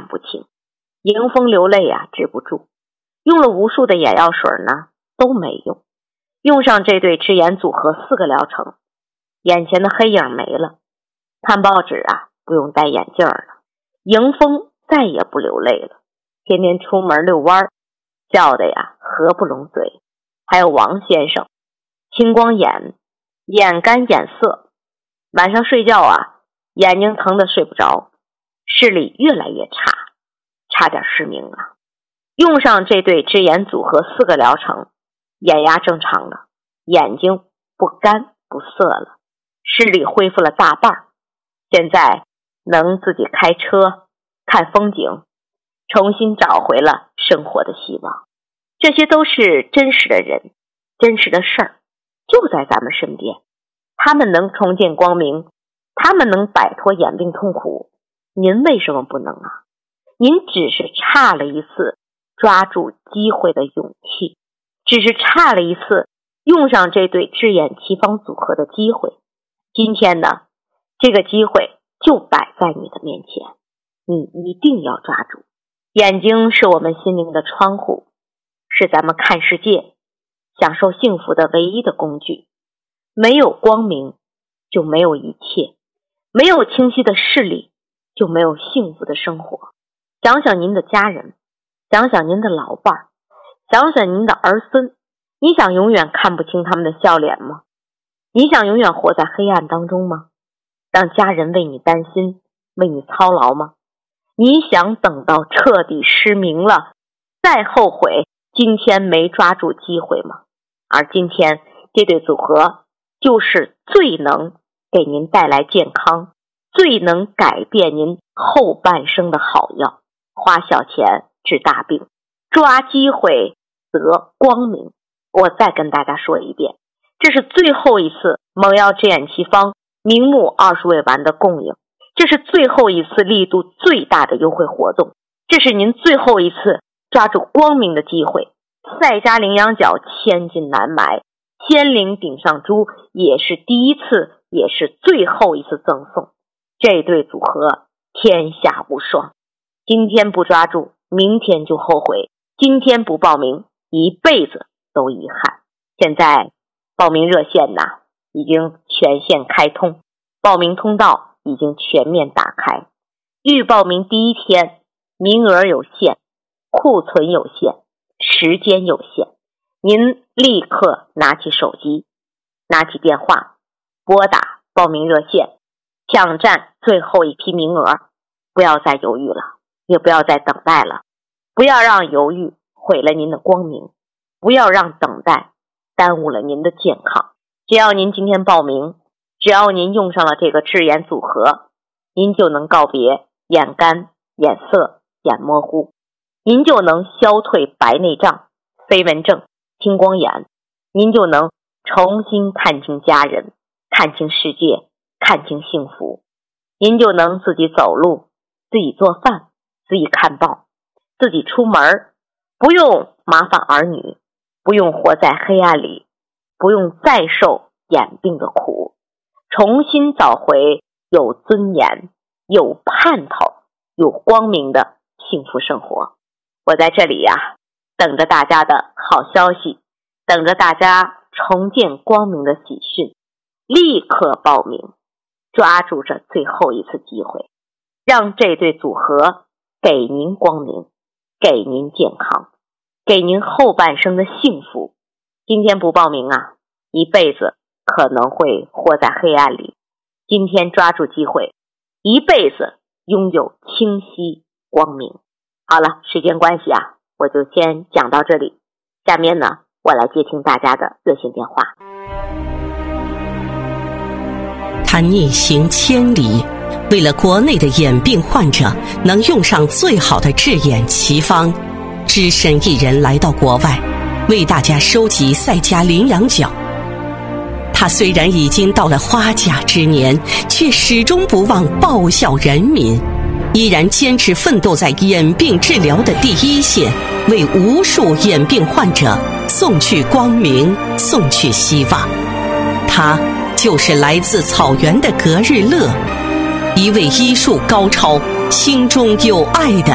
不清，迎风流泪啊，止不住，用了无数的眼药水呢，都没用。用上这对智妍组合4个疗程，眼前的黑影没了，看报纸啊不用戴眼镜了，迎风再也不流泪了，天天出门遛弯，笑得呀合不拢嘴。还有王先生，青光眼，眼干眼涩，晚上睡觉啊眼睛疼得睡不着，视力越来越差，差点失明了。用上这对智妍组合4个疗程，眼压正常了，眼睛不干不涩了，视力恢复了大半，现在能自己开车看风景，重新找回了生活的希望。这些都是真实的人，真实的事儿，就在咱们身边。他们能重见光明，他们能摆脱眼病痛苦，您为什么不能啊？您只是差了一次抓住机会的勇气，只是差了一次用上这对智妍奇方组合的机会。今天呢，这个机会就摆在你的面前，你一定要抓住。眼睛是我们心灵的窗户，是咱们看世界享受幸福的唯一的工具。没有光明就没有一切，没有清晰的视力就没有幸福的生活。想想您的家人，想想您的老伴，想想您的儿孙，你想永远看不清他们的笑脸吗？你想永远活在黑暗当中吗？让家人为你担心，为你操劳吗？你想等到彻底失明了再后悔今天没抓住机会吗？而今天这对组合就是最能给您带来健康，最能改变您后半生的好药。花小钱治大病，抓机会得光明。我再跟大家说一遍，这是最后一次猛药智妍奇方明目20味丸的供应，这是最后一次力度最大的优惠活动，这是您最后一次抓住光明的机会。赛嘉羚羊角千金难买，仙灵顶上珠也是第一次也是最后一次赠送，这对组合天下无双。今天不抓住，明天就后悔，今天不报名，一辈子都遗憾。现在报名热线已经全线开通，报名通道已经全面打开。预报名第一天，名额有限，库存有限，时间有限，您立刻拿起手机，拿起电话，拨打报名热线，抢占最后一批名额。不要再犹豫了，也不要再等待了，不要让犹豫毁了您的光明，不要让等待耽误了您的健康。只要您今天报名，只要您用上了这个智妍组合，您就能告别眼干、眼涩、眼模糊，您就能消退白内障、飞蚊症、青光眼，您就能重新看清家人，看清世界，看清幸福。您就能自己走路，自己做饭，自己看报，自己出门，不用麻烦儿女，不用活在黑暗里，不用再受眼病的苦，重新找回有尊严、有盼头、有光明的幸福生活。我在这里等着大家的好消息，等着大家重见光明的喜讯，立刻报名，抓住这最后一次机会，让这对组合给您光明，给您健康，给您后半生的幸福。今天不报名一辈子可能会活在黑暗里，今天抓住机会，一辈子拥有清晰光明。好了，时间关系我就先讲到这里，下面呢，我来接听大家的热线电话。 他逆行千里，为了国内的眼病患者能用上最好的智妍奇方，只身一人来到国外，为大家收集赛嘉羚羊角。他虽然已经到了花甲之年，却始终不忘报效人民，依然坚持奋斗在眼病治疗的第一线，为无数眼病患者送去光明，送去希望。他就是来自草原的格日乐，一位医术高超、心中有爱的